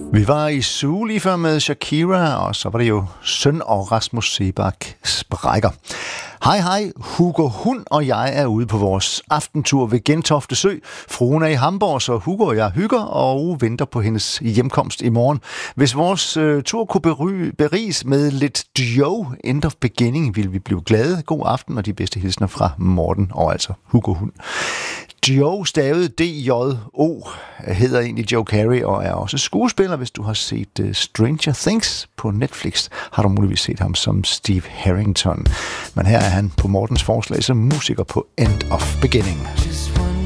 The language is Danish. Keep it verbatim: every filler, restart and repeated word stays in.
Vi var i Zoo lige før med Shakira, og så var det jo Søn og Rasmus Seebach Sprækker. Hej hej, Hugo Hund og jeg er ude på vores aftentur ved Gentofte Sø. Fruen er i Hamburg, så Hugo og jeg hygger og venter på hendes hjemkomst i morgen. Hvis vores øh, tur kunne bery- beriges med lidt Dio, End of Beginning, vil vi blive glade. God aften og de bedste hilsner fra Morten og altså Hugo Hund. Dio, stavet D J O, hedder egentlig Joe Carey og er også skuespiller. Hvis du har set uh, Stranger Things på Netflix, har du muligvis set ham som Steve Harrington. Men her er han på Mortens forslag som musiker på End of Beginning.